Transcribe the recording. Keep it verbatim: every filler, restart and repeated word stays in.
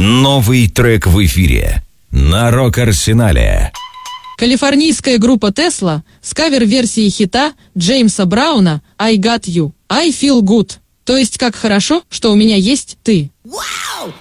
Новый трек в эфире на Рок-Арсенале. Калифорнийская группа Tesla с кавер-версией хита Джеймса Брауна «I Got You», «I Feel Good», то есть как хорошо, что у меня есть ты. Wow!